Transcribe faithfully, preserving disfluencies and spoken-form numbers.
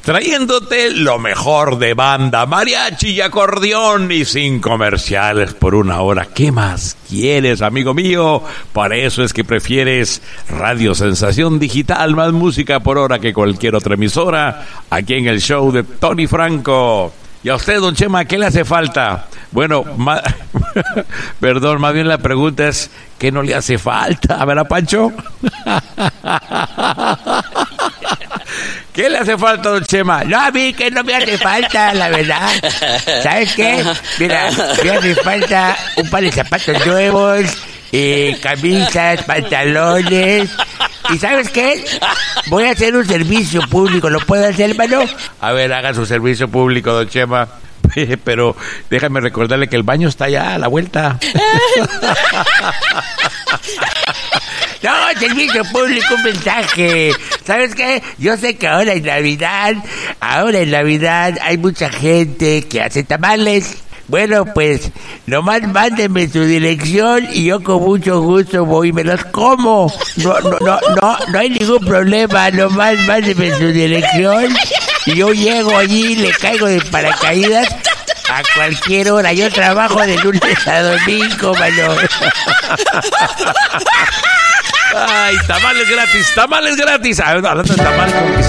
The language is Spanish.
trayéndote lo mejor de banda, mariachi y acordeón y sin comerciales por una hora. ¿Qué más quieres, amigo mío? Para eso es que prefieres Radio Sensación Digital, más música por hora que cualquier otra emisora, aquí en el show de Tony Franco. Y a usted, don Chema, ¿qué le hace falta? Bueno, ma... perdón, más bien la pregunta es, ¿qué no le hace falta? A ver, ¿a Pancho? ¿Qué le hace falta, don Chema? No, a mí que no me hace falta, la verdad. ¿Sabes qué? Mira, me hace falta un par de zapatos nuevos, eh, camisas, pantalones. ¿Y sabes qué? Voy a hacer un servicio público. ¿Lo puedo hacer, hermano? A ver, haga su servicio público, don Chema. Pero déjame recordarle que el baño está allá a la vuelta. No, servicio público, un mensaje. ¿Sabes qué? Yo sé que ahora en Navidad, ahora en Navidad hay mucha gente que hace tamales. Bueno, pues, nomás mándenme su dirección y yo con mucho gusto voy y me los como. No, no, no, no, no hay ningún problema. Nomás mándenme su dirección y yo llego allí, le caigo de paracaídas a cualquier hora. Yo trabajo de lunes a domingo, mano. Ay, tamales gratis, tamales gratis. Hablando de tamales, como que